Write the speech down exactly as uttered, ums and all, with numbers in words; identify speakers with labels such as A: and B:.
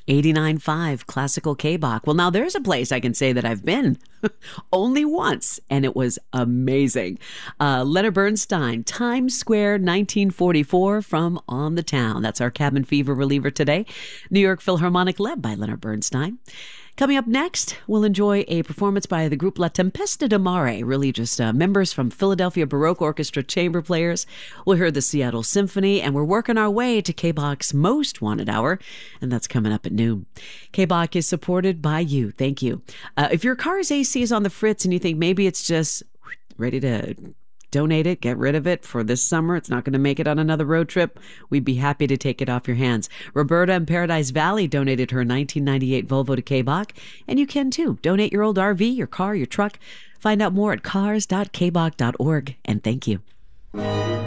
A: eighty-nine point five Classical K-Bach. Well, now there's a place I can say that I've been only once, and it was amazing. Uh, Leonard Bernstein, Times Square, nineteen forty-four, from On the Town. That's our cabin fever reliever today. New York Philharmonic, led by Leonard Bernstein. Coming up next, we'll enjoy a performance by the group La Tempesta di Mare, really just uh, members from Philadelphia Baroque Orchestra chamber players. We'll hear the Seattle Symphony, and we're working our way to K-Bach's Most Wanted Hour, and that's coming up at noon. K-Bach is supported by you. Thank you. Uh, if your car's A C is on the fritz and you think maybe it's just ready to donate it, get rid of it for this summer, it's not going to make it on another road trip, we'd be happy to take it off your hands. Roberta in Paradise Valley donated her nineteen ninety-eight Volvo to K-Bach, and you can too. Donate your old R V, your car, your truck. Find out more at cars dot k bach dot org, and thank you.